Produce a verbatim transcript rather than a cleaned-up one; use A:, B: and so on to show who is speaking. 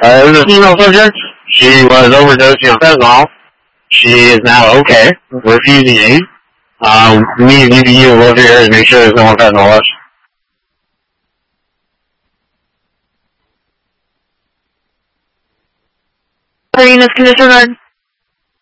A: Uh, it was a female subject. She was overdosing on fentanyl. She is now okay. We're fusing aid. Um, me and U B U will over here and make sure there's no more fentanyl left.
B: Unit's condition,